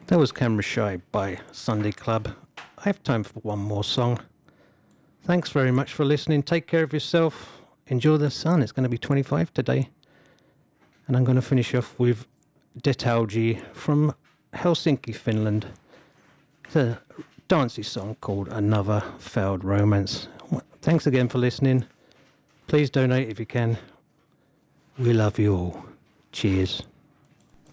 That was Camera Shy by Sunday Club. I have time for one more song. Thanks very much for listening. Take care of yourself. Enjoy the sun. It's going to be 25 today. And I'm going to finish off with Detalji from Helsinki, Finland. It's a dancey song called Another Failed Romance. Thanks again for listening. Please donate if you can. We love you all. Cheers.